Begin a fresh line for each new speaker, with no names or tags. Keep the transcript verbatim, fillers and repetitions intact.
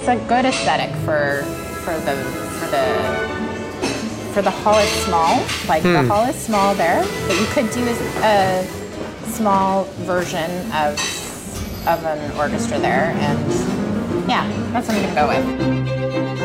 it's a good aesthetic for for the for the for the hall. It's small, like hmm. the hall is small there, but you could do a, a small version of of an orchestra there, and yeah, that's what I'm gonna go with.